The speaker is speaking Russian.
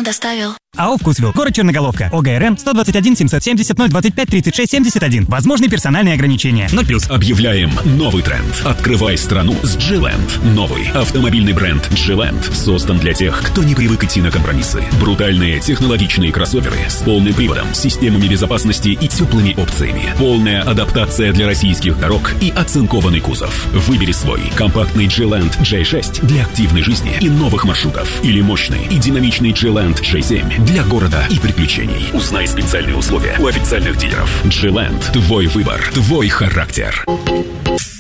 недавно доставил. АО «Вкусвилл», город Черноголовка, ОГРН 121 770 025 36 71. Возможны персональные ограничения. 0+. Объявляем новый тренд. Открывай страну с G-Land. Новый автомобильный бренд G-Land создан для тех, кто не привык идти на компромиссы. Брутальные технологичные кроссоверы с полным приводом, системами безопасности и теплыми опциями. Полная адаптация для российских дорог и оцинкованный кузов. Выбери свой. Компактный G-Land J6 для активной жизни и новых маршрутов. Или мощный и динамичный G-Land J7 для города и приключений. Узнай специальные условия у официальных дилеров. G-Land. Твой выбор. Твой характер.